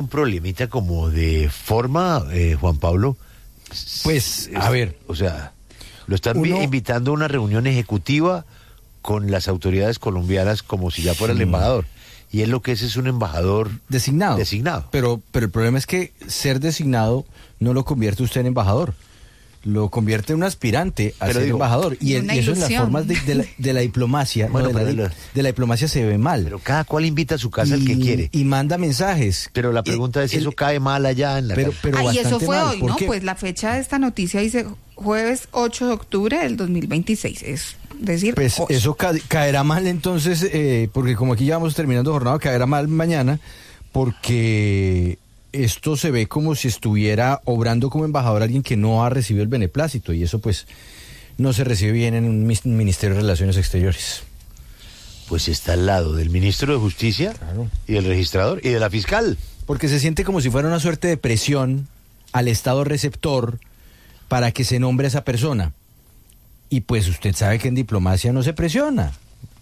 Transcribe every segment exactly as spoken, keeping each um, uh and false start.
problemita como de forma, eh, Juan Pablo. Pues, Es- a ver. O sea, lo están vi- Uno- invitando a una reunión ejecutiva con las autoridades colombianas como si ya fuera el Sí. embajador. Y él lo que es es un embajador Designado. designado. Pero, pero el problema es que ser designado no lo convierte usted en embajador. Lo convierte en un aspirante a Pero ser digo, embajador. Y, el- una y eso en las ilusión. formas de, de la, de la diplomacia. no, Bueno, de, la, pero di- lo- de la diplomacia se ve mal. Pero cada cual invita a su casa al que Y- quiere. Y manda mensajes. Pero la Eh, pregunta es si el- eso cae mal allá en la Pero, casa. pero Ah, y eso bastante fue mal. hoy, ¿Por ¿no? qué? Pues la fecha de esta noticia dice jueves ocho de octubre del dos mil veintiséis. Es decir, Pues hoy. eso ca- caerá mal entonces, eh, porque como aquí ya vamos terminando jornada, caerá mal mañana, porque esto se ve como si estuviera obrando como embajador alguien que no ha recibido el beneplácito, y eso pues no se recibe bien en un mis- Ministerio de Relaciones Exteriores. Pues está al lado del ministro de Justicia Claro. y del registrador y de la fiscal. Porque se siente como si fuera una suerte de presión al Estado receptor para que se nombre a esa persona. Y pues usted sabe que en diplomacia no se presiona.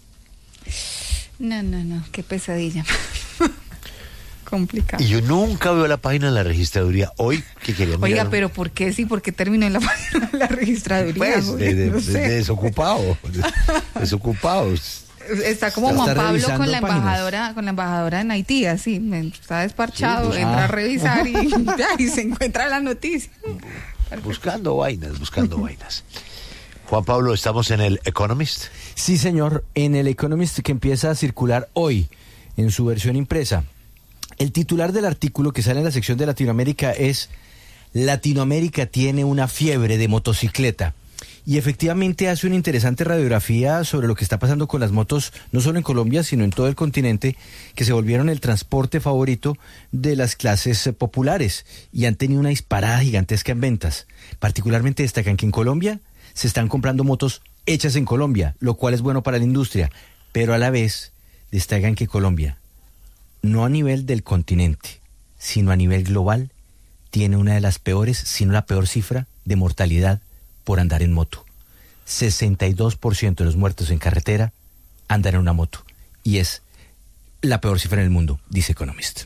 No, no, no, qué pesadilla. Complicado. Y yo nunca veo la página de la registraduría. Hoy, que quería mirar Oiga, un- pero ¿por qué sí? ¿Por qué terminó en la página de la registraduría? Pues, Jorge? de, de- No de- sé. de desocupado. de- desocupados. Está como Está Juan Pablo revisando con la páginas. embajadora, con la embajadora en Haití, así, me- está desparchado, Sí, pues, entra ah. a revisar y, ya, y se encuentra la noticia. Buscando vainas, buscando vainas. Juan Pablo, estamos en el Economist. Sí, señor, en el Economist que empieza a circular hoy en su versión impresa. El titular del artículo que sale en la sección de Latinoamérica es Latinoamérica tiene una fiebre de motocicleta. Y efectivamente hace una interesante radiografía sobre lo que está pasando con las motos, no solo en Colombia, sino en todo el continente, que se volvieron el transporte favorito de las clases eh, populares y han tenido una disparada gigantesca en ventas. Particularmente destacan que en Colombia se están comprando motos hechas en Colombia, lo cual es bueno para la industria, pero a la vez destacan que Colombia, no a nivel del continente, sino a nivel global, tiene una de las peores, si no la peor cifra de mortalidad por andar en moto. sesenta y dos por ciento de los muertos en carretera andan en una moto. Y es la peor cifra en el mundo, dice Economist.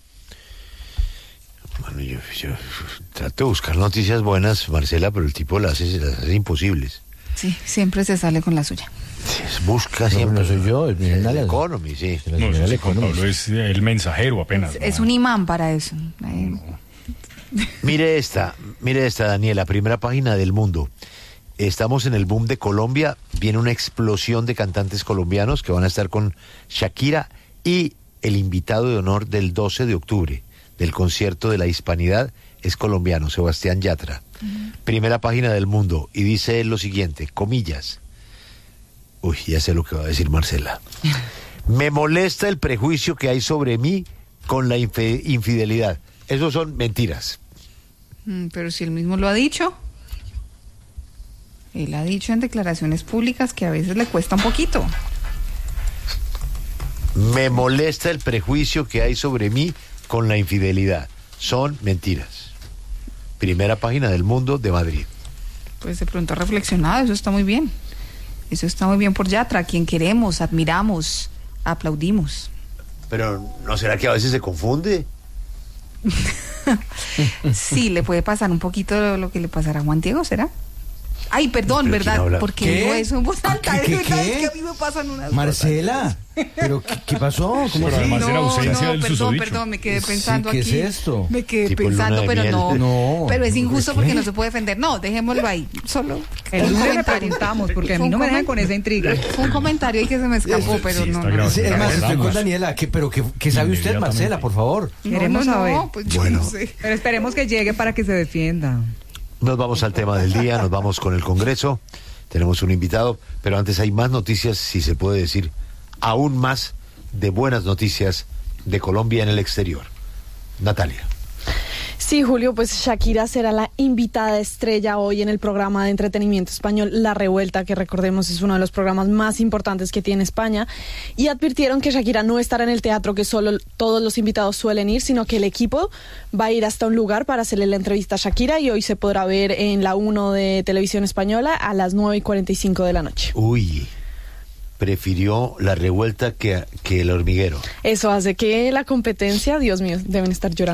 Bueno, yo, yo trato de buscar noticias buenas, Marcela, pero el tipo las hace, las hace imposibles. Sí, siempre se sale con la suya. Sí, busca No, siempre. no soy yo, es el Miguel Economy, sí. La No, señora eso del sí, Juan Economist. Pablo es el mensajero apenas. Es ¿no? un imán para eso. Eh, Mire esta, mire esta, Daniela, primera página del Mundo. Estamos en el boom de Colombia, viene una explosión de cantantes colombianos que van a estar con Shakira y el invitado de honor del doce de octubre del concierto de la Hispanidad es colombiano, Sebastián Yatra. Primera página del Mundo, y dice él lo siguiente, comillas. Uy, ya sé lo que va a decir Marcela. Me molesta el prejuicio que hay sobre mí con la infe- infidelidad. Esos son mentiras. mm, pero si él mismo lo ha dicho. Él ha dicho en declaraciones públicas que a veces le cuesta un poquito. Me molesta el prejuicio que hay sobre mí con la infidelidad. Son mentiras. Primera página del Mundo de Madrid. Pues de pronto ha reflexionado, eso está muy bien. Eso está muy bien por Yatra, a quien queremos, admiramos, aplaudimos. Pero ¿no será que a veces se confunde? Sí, le puede pasar un poquito lo, lo que le pasará a Juan Diego, ¿será? Ay, perdón, ¿Pero quién ¿verdad? habla? Porque ¿Qué? digo eso en voz alta. ¿Qué, qué, Es verdad, qué? es que a mí me pasan unas Marcela, ¿pero qué, qué pasó? ¿Cómo Pero así? además de la ausencia no, del perdón, susodicho. perdón, me quedé Sí, pensando ¿qué aquí. es esto? Me quedé Tipo luna pensando, de pero miel. no, No, pero es injusto ¿por porque qué? no se puede defender. No, dejémoslo ahí. Solo El un lunes le comentario. preguntamos, porque a Fue mí un no me dejan comen- con esa intriga. Fue un comentario ahí que se me escapó, pero sí, no. está no. grabado. Sí, es más, estoy con Recordamos. Daniela, ¿qué, pero qué, qué sabe usted, Marcela, por favor? No, Queremos no, no, saber. pues yo Bueno. no sé. Pero esperemos que llegue para que se defienda. Nos vamos al tema del día, nos vamos con el Congreso. Tenemos un invitado, pero antes hay más noticias, si se puede decir, aún más de buenas noticias de Colombia en el exterior. Natalia. Sí, Julio, pues Shakira será la invitada estrella hoy en el programa de entretenimiento español La Revuelta, que recordemos es uno de los programas más importantes que tiene España, y advirtieron que Shakira no estará en el teatro que solo todos los invitados suelen ir, sino que el equipo va a ir hasta un lugar para hacerle la entrevista a Shakira, y hoy se podrá ver en la uno de Televisión Española a las nueve y cuarenta y cinco de la noche. Uy, prefirió La Revuelta que, que El Hormiguero. Eso hace que la competencia, Dios mío, deben estar llorando.